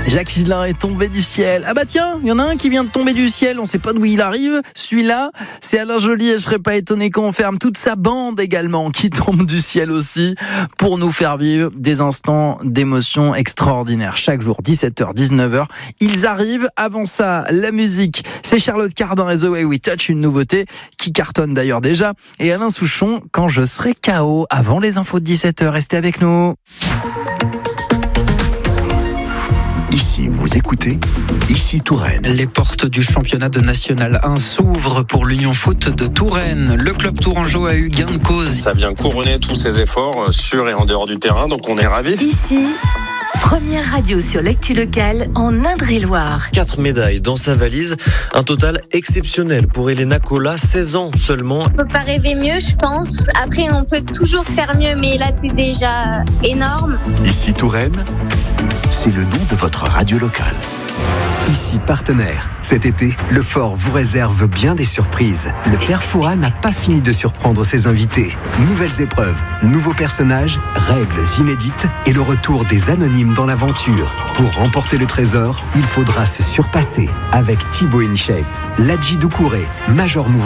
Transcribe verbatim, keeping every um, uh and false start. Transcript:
Jacques Higelin est tombé du ciel. Ah bah tiens, il y en a un qui vient de tomber du ciel, on sait pas d'où il arrive. Celui-là, c'est Alain Joly et je serais pas étonné qu'on ferme toute sa bande également qui tombe du ciel aussi pour nous faire vivre des instants d'émotion extraordinaires. Chaque jour, dix-sept heures, dix-neuf heures, ils arrivent. Avant ça, la musique, c'est Charlotte Cardin et The Way We Touch, une nouveauté qui cartonne d'ailleurs déjà. Et Alain Souchon, quand je serai K O, avant les infos de dix-sept heures, restez avec nous. Ici, vous écoutez, ici Touraine. Les portes du championnat de National un s'ouvrent pour l'Union Foot de Touraine. Le club tourangeau a eu gain de cause. Ça vient couronner tous ses efforts sur et en dehors du terrain, donc on est ravis. Ici, première radio sur l'actu locale en Indre-et-Loire. Quatre médailles dans sa valise, un total exceptionnel pour Elena Cola, seize ans seulement. On peut pas rêver mieux, je pense. Après, on peut toujours faire mieux, mais là, c'est déjà énorme. Ici Touraine, c'est le nom de votre radio locale. Ici partenaire. Cet été, le Fort vous réserve bien des surprises. Le Père Fouras n'a pas fini de surprendre ses invités. Nouvelles épreuves, nouveaux personnages, règles inédites et le retour des anonymes dans l'aventure. Pour remporter le trésor, il faudra se surpasser avec Thibaut InShape, Ladji Doucouré, Major Mouvement.